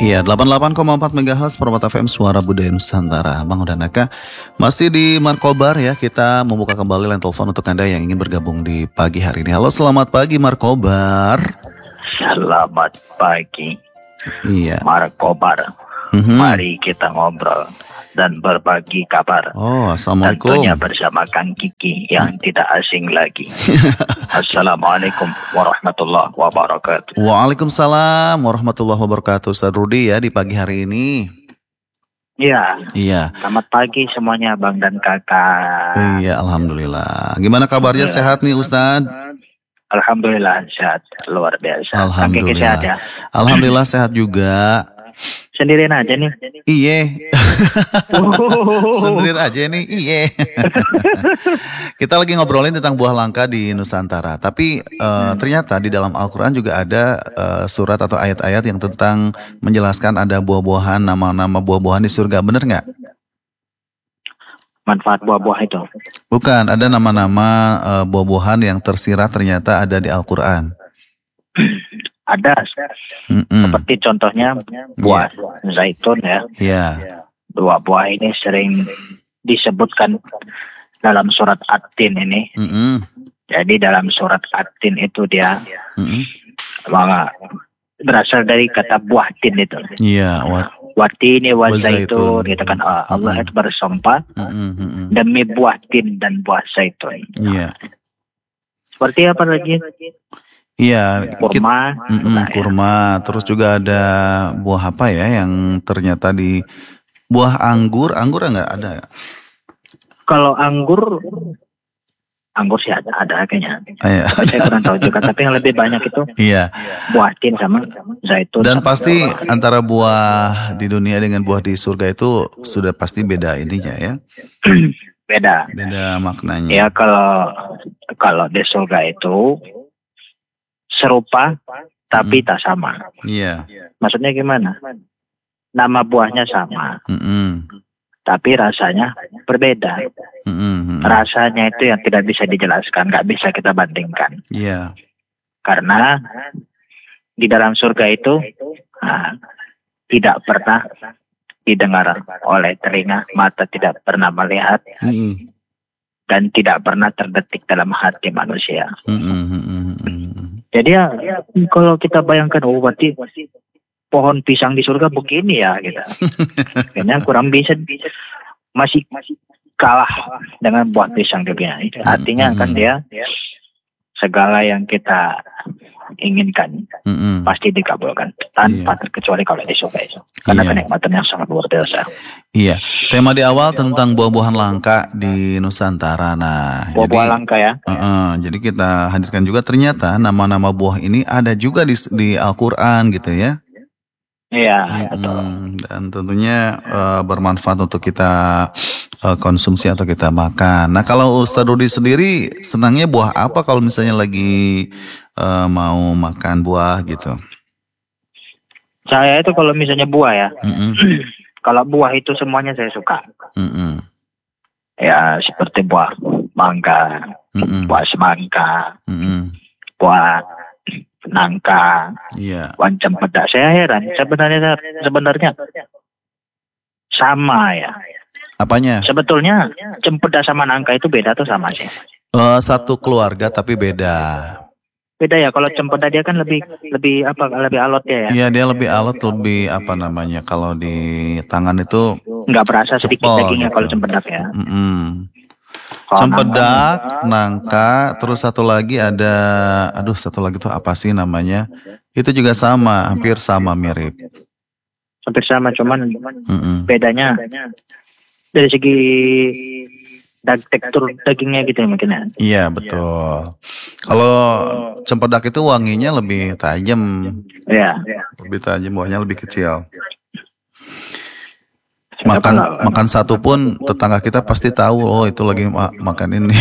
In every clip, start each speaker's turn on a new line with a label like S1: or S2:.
S1: Iya, 88,4 MHz Permata FM Suara Budaya Nusantara. Bang Udanaka, masih di Markobar ya. Kita membuka kembali line telepon untuk Anda yang ingin bergabung di pagi hari ini. Halo, selamat pagi Markobar.
S2: Selamat pagi,
S1: Iya.
S2: Markobar. Mari kita ngobrol dan berbagi kabar.
S1: Oh, assalamualaikum.
S2: Tentunya bersama Kang Kiki yang tidak asing lagi. Assalamualaikum warahmatullahi wabarakatuh.
S1: Waalaikumsalam warahmatullahi wabarakatuh. Ustaz Rudi ya di pagi hari ini.
S2: Iya. Selamat pagi semuanya Bang dan Kakak.
S1: Iya, alhamdulillah. Gimana kabarnya, sehat nih Ustaz?
S2: Alhamdulillah sehat, luar biasa. Kang Kiki
S1: Alhamdulillah.
S2: sehat ya?
S1: Alhamdulillah sehat juga.
S2: Sendirian aja nih.
S1: Iye. Sendirian aja nih. Iye. Kita lagi ngobrolin tentang buah langka di Nusantara. Tapi ternyata di dalam Al-Quran juga ada surat atau ayat-ayat yang tentang menjelaskan ada buah-buahan, nama-nama buah-buahan di surga. Bener nggak?
S2: Manfaat buah-buah itu.
S1: Bukan, ada nama-nama buah-buahan yang tersirat ternyata ada di Al-Quran.
S2: Ada. Seperti contohnya buah zaitun ya.
S1: Iya.
S2: Dua buah ini sering disebutkan dalam surat At-Tin ini. Jadi dalam surat At-Tin itu dia berasal dari kata buah tin itu.
S1: Iya.
S2: Watini wa zaitun gitu kan, Allah itu bersumpah demi buah tin dan buah zaitun.
S1: Iya.
S2: Seperti apa lagi?
S1: Iya,
S2: kurma.
S1: Kurma. Terus juga ada buah apa ya yang ternyata di buah anggur enggak ada?
S2: Kalau anggur sih ada kayaknya.
S1: Iya.
S2: Saya kurang tahu juga. Tapi yang lebih banyak itu buah tin sama zaitun.
S1: Dan pasti antara buah di dunia dengan buah di surga itu sudah pasti beda ininya ya.
S2: Beda
S1: maknanya.
S2: Ya kalau di surga itu serupa tapi tak sama.
S1: Iya.
S2: Maksudnya gimana? Nama buahnya sama, tapi rasanya berbeda. Rasanya itu yang tidak bisa dijelaskan, nggak bisa kita bandingkan.
S1: Iya.
S2: Karena di dalam surga itu tidak pernah didengar oleh telinga, mata tidak pernah melihat, dan tidak pernah terdetik dalam hati manusia. Jadi ya kalau kita bayangkan, berarti pohon pisang di surga begini ya gitu. Kayaknya kurang bisa, masih kalah dengan buah pisang juga. Artinya kan dia segala yang kita inginkan pasti dikabulkan tanpa terkecuali kalau di surga itu. Karena kenikmatan yang sangat luar biasa.
S1: Iya. Tema di awal tentang buah-buahan langka di Nusantara. Nah,
S2: buah-buah langka ya.
S1: Jadi kita hadirkan juga ternyata nama-nama buah ini ada juga di Al-Quran gitu ya.
S2: Iya, betul.
S1: Dan tentunya bermanfaat untuk kita konsumsi atau kita makan. Nah, kalau Ustaz Rudi sendiri senangnya buah apa kalau misalnya lagi mau makan buah gitu?
S2: Saya itu kalau misalnya buah ya, kalau buah itu semuanya saya suka. Ya seperti buah mangga, buah semangka, buah nangka, buah cempedak. Saya heran sebenarnya sama ya.
S1: Apanya?
S2: Sebetulnya cempedak sama nangka itu beda atau sama sih?
S1: Satu keluarga tapi beda.
S2: Beda ya, kalau cempedak dia kan lebih alot ya.
S1: Iya, dia lebih alot, lebih apa namanya, kalau di tangan itu
S2: nggak berasa sedikit dagingnya gitu. Kalau cempedak ya.
S1: Cempedak, nangka, terus satu lagi ada, satu lagi tuh apa sih namanya? Itu juga sama, hampir sama, mirip.
S2: Hampir sama, cuman bedanya dari segi tekstur dagingnya gitu ya mungkin ya. Iya,
S1: betul. Kalau cempedak itu wanginya lebih tajam.
S2: Iya.
S1: Lebih tajam, buahnya lebih kecil. Makan satu pun tetangga kita pasti tahu, itu lagi makan ini.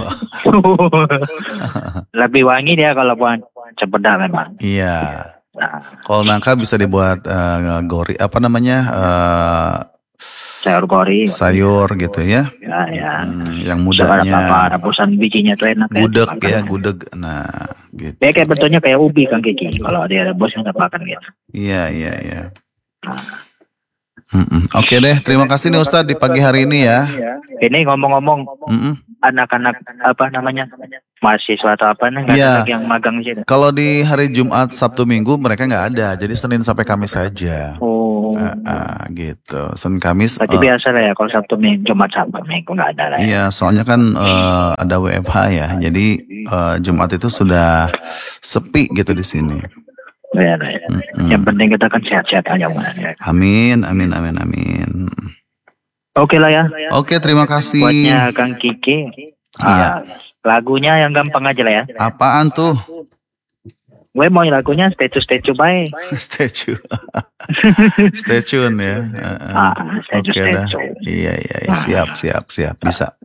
S2: Lebih wangi dia kalau buah cempedak memang.
S1: Iya. Kalau nangka bisa dibuat gori, apa namanya?
S2: Sayur gori.
S1: Sayur gitu ya.
S2: Ya.
S1: Yang mudanya.
S2: Rebusan bijinya tuh enak.
S1: Gudeg. Nah, gitu.
S2: Dia kayak bentuknya kayak ubi Kang Kiki. Kalau dia rebusnya nggak makan gitu.
S1: Iya. Oke deh, terima kasih nih Ustadz di pagi hari ini ya.
S2: Ini ngomong-ngomong, anak-anak apa namanya mahasiswa atau apa nih
S1: Iya.
S2: yang magang di situ?
S1: Kalau di hari Jumat, Sabtu, Minggu mereka nggak ada, jadi Senin sampai Kamis saja. Gitu, Senin Kamis.
S2: Berarti biasa lah ya kalau Sabtu Minggu, Jumat Sabtu Minggu nggak ada lah.
S1: Iya, soalnya kan ada WFH ya, jadi Jumat itu sudah sepi gitu di sini.
S2: Ya. Yang penting kita kan sehat-sehat aja.
S1: Amin.
S2: Oke lah ya.
S1: Oke, terima kasih.
S2: Buatnya Kang Kiki.
S1: Iya.
S2: Lagunya yang gampang aja lah ya.
S1: Apaan tuh?
S2: Gue mau lagunya statue baik.
S1: Statue. Stay tune ya. Oke dah. Iya. Siap. Bisa.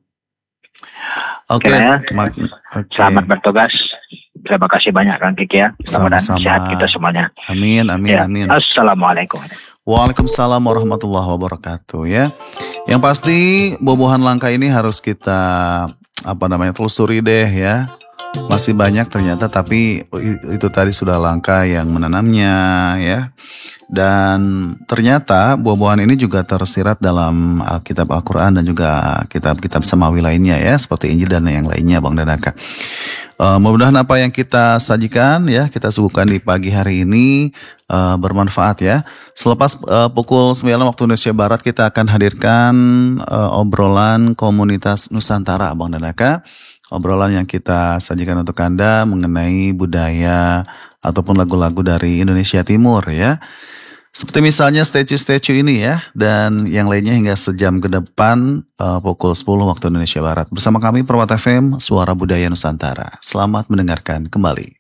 S1: Oke.
S2: Selamat bertugas. Terima kasih banyak Kang Kiki ya. Mudah-mudahan sehat kita semuanya.
S1: Amin.
S2: Assalamualaikum.
S1: Waalaikumsalam warahmatullahi wabarakatuh ya. Yang pasti buah-buahan langka ini harus kita telusuri deh ya. Masih banyak ternyata, tapi itu tadi sudah langka yang menanamnya ya. Dan ternyata buah-buahan ini juga tersirat dalam kitab Al-Quran dan juga kitab-kitab samawi lainnya ya, seperti Injil dan yang lainnya Bang Danaka. Mudah-mudahan apa yang kita sajikan ya, kita suguhkan di pagi hari ini bermanfaat ya. Selepas pukul 9 waktu Indonesia Barat kita akan hadirkan obrolan komunitas Nusantara Bang Danaka. Obrolan yang kita sajikan untuk Anda mengenai budaya ataupun lagu-lagu dari Indonesia Timur ya. Seperti misalnya statue ini ya, dan yang lainnya hingga sejam ke depan pukul 10 waktu Indonesia Barat. Bersama kami Perwata FM, Suara Budaya Nusantara. Selamat mendengarkan kembali.